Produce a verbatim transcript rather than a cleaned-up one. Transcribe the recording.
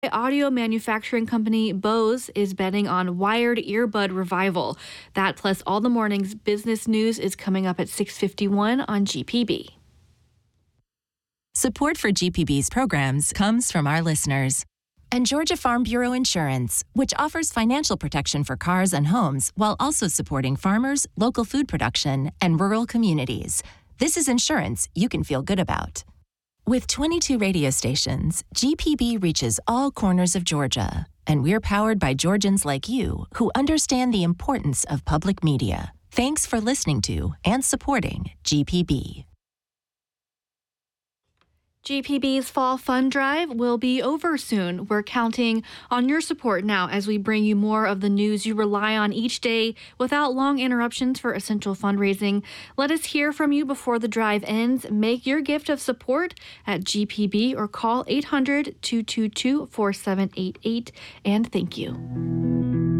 Audio manufacturing company Bose is betting on wired earbud revival. That plus all the morning's business news is coming up at six fifty-one on G P B. Support for G P B's programs comes from our listeners. And Georgia Farm Bureau Insurance, which offers financial protection for cars and homes while also supporting farmers, local food production, and rural communities. This is insurance you can feel good about. With twenty-two radio stations, G P B reaches all corners of Georgia, and we're powered by Georgians like you who understand the importance of public media. Thanks for listening to and supporting G P B. G P B's Fall Fund Drive will be over soon. We're counting on your support now as we bring you more of the news you rely on each day without long interruptions for essential fundraising. Let us hear from you before the drive ends. Make your gift of support at G P B or call eight hundred, two two two, four seven eight eight. And thank you.